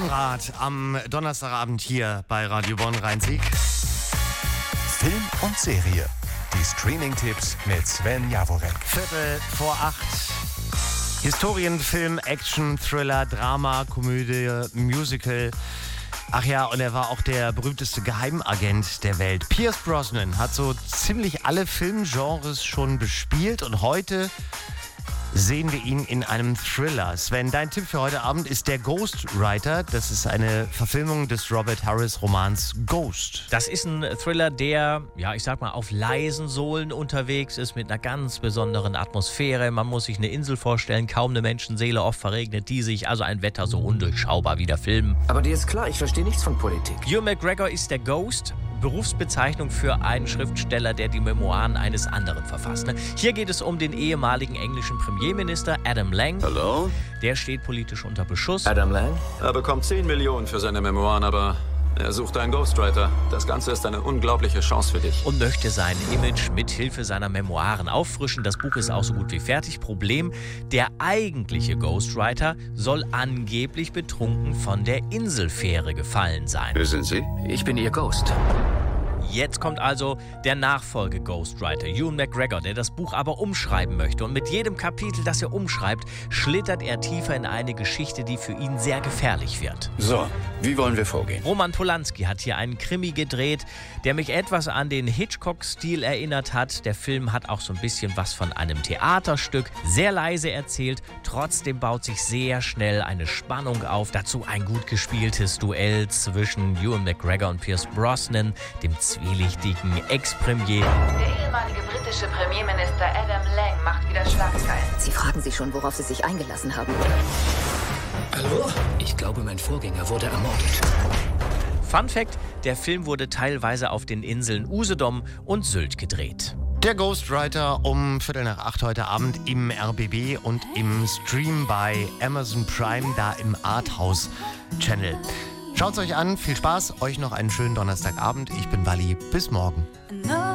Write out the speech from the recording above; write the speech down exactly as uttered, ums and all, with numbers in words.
Filmrad am Donnerstagabend hier bei Radio Bonn Rhein-Sieg. Film und Serie. Die Streaming-Tipps mit Sven Jaworek. Viertel vor acht. Historienfilm, Action, Thriller, Drama, Komödie, Musical. Ach ja, und er war auch der berühmteste Geheimagent der Welt. Pierce Brosnan hat so ziemlich alle Filmgenres schon bespielt und heute sehen wir ihn in einem Thriller. Sven, dein Tipp für heute Abend ist der Ghostwriter. Das ist eine Verfilmung des Robert Harris Romans Ghost. Das ist ein Thriller, der, ja, ich sag mal, auf leisen Sohlen unterwegs ist, mit einer ganz besonderen Atmosphäre. Man muss sich eine Insel vorstellen, kaum eine Menschenseele, oft verregnet die sich, also ein Wetter so undurchschaubar wie der Film. Aber dir ist klar, ich verstehe nichts von Politik. Ewan McGregor ist der Ghost. Berufsbezeichnung für einen Schriftsteller, der die Memoiren eines anderen verfasst. Hier geht es um den ehemaligen englischen Premierminister Adam Lang. Hallo? Der steht politisch unter Beschuss. Adam Lang? Er bekommt zehn Millionen für seine Memoiren, aber er sucht einen Ghostwriter. Das Ganze ist eine unglaubliche Chance für dich. Und möchte sein Image mit Hilfe seiner Memoiren auffrischen. Das Buch ist auch so gut wie fertig. Problem, der eigentliche Ghostwriter soll angeblich betrunken von der Inselfähre gefallen sein. Wer sind Sie? Ich bin Ihr Ghost. Jetzt kommt also der Nachfolge-Ghostwriter, Ewan McGregor, der das Buch aber umschreiben möchte. Und mit jedem Kapitel, das er umschreibt, schlittert er tiefer in eine Geschichte, die für ihn sehr gefährlich wird. So, wie wollen wir vorgehen? Roman Polanski hat hier einen Krimi gedreht, der mich etwas an den Hitchcock-Stil erinnert hat. Der Film hat auch so ein bisschen was von einem Theaterstück, sehr leise erzählt. Trotzdem baut sich sehr schnell eine Spannung auf. Dazu ein gut gespieltes Duell zwischen Ewan McGregor und Pierce Brosnan, dem zwielichtigen Ex-Premier. Der ehemalige britische Premierminister Adam Lang macht wieder Schlagzeilen. Sie fragen sich schon, worauf Sie sich eingelassen haben. Hallo? Ich glaube, mein Vorgänger wurde ermordet. Fun Fact: Der Film wurde teilweise auf den Inseln Usedom und Sylt gedreht. Der Ghostwriter um Viertel nach acht heute Abend im R B B und im Stream bei Amazon Prime, da im Arthouse-Channel. Schaut's euch an, viel Spaß, euch noch einen schönen Donnerstagabend. Ich bin Walli, bis morgen.